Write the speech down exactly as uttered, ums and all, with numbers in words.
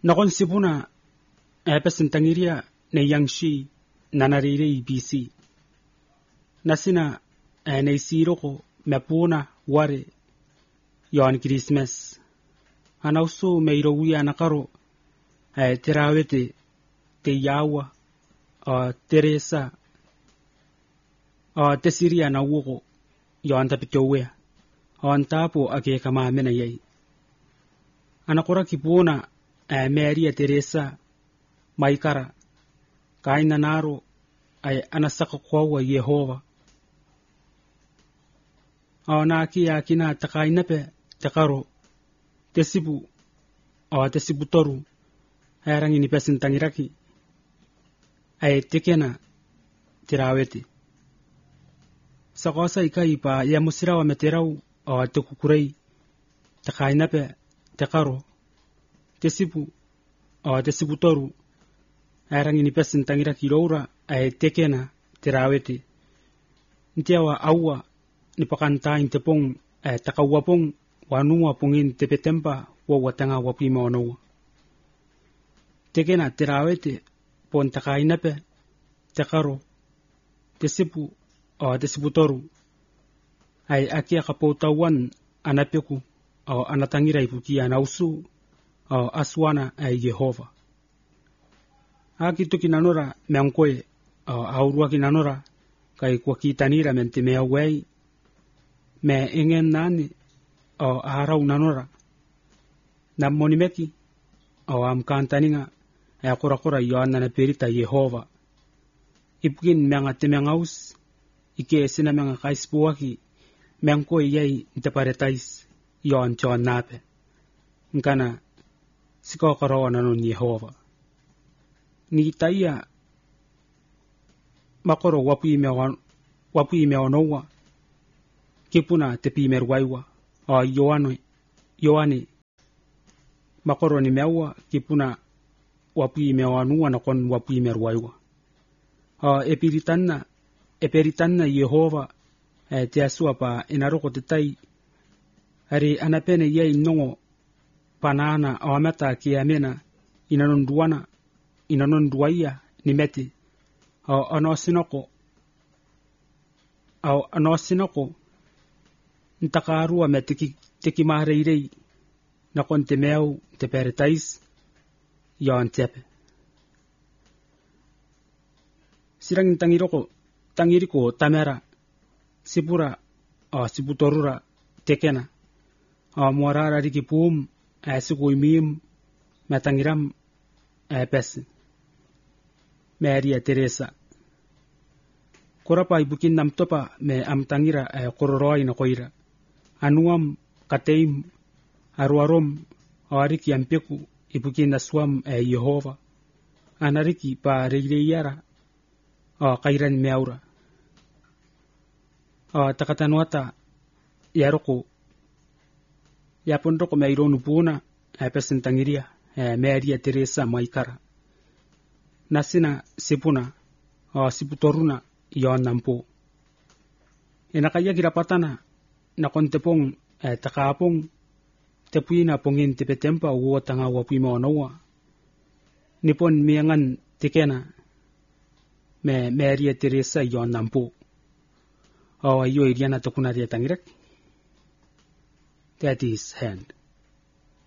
Nakon sibuna epesin tangiria ne yangshi nanarire B C. Nasina ne siroko mepuna ware yon Christmas. Anausu meirowi anakaro terawete te yawa Teresa te siria na wuko yon tapitowe on tapo ake kama mena yai. Anakora kipuna Maria Teresa maikara kaina naro ay anasaka kwa Yehova. Ona ki akina takaina pe takaro tesibu o tesibu toru ayarang ini pesin tangiraki ay tekena tiraweti. Sakosa ikai pa ya musira wa meterau o tekukurei takaina pe takaro tesibu o tesibu toru ayarang ini pesin tangiraki roura ay tekena tiraweti. Ntiawa awa ni pakanta intepong eh, takawapong wanua pongin tepetempa wa watanga wapima onowa. Tekena tirawete pon takainape takaro tesipu o tesipu toru ay akia kapautawan anapeku o anatangira ipuki anausu o aswana ay Yehova. Aki tuki nanora meangkoe o aurua kinanora kay kwa kitanira mentimea wei me ingen nani o arau nanora nam monimeki o am kantaninga e akora kora yoana na perita Yehova ipkin menga temengaus ike sina menga kaispuaki mengko yei nteparetais yon chon nape ngana siko koro nanon Yehova ni taia makoro wapu imewan wapu imeonowa kipuna tepi merwaiwa o yoano yoane makoro ni mewa kipuna wapu imewanua na kon wapu imerwaiwa o epiritanna eperitanna Yehova e tiasua pa inaroko tetai ari anapene yei nongo panana o amata kiamena inanon duana inanon duaya ni meti o anosinoko o anosinoko ntakarua me teki teki mareirei na kontemeu te peretais yon tepe sirang tangiroko tangiriko tamera sipura o siputorura tekena o morara rikipum asiku imim matangiram epes Maria Teresa korapa ibukin namtopa me amtangira e kororoi na koira anuam kateim aruarom ariki ampeku ibukin naswam e Yehova anariki pa reireyara o kairan meaura o takatanwata yaroko yapondoko meironu puna e pesentangiria e Maria Teresa maikara nasina sipuna o siputoruna yon nampo inakaya girapatana na kontepong eh, takapong tepuina pongin tepetempa uwa tanga wapima onowa nipon miangan tikena me Maria Teresa yon nampo o ayo iriana tokunaria tangirek that is hand.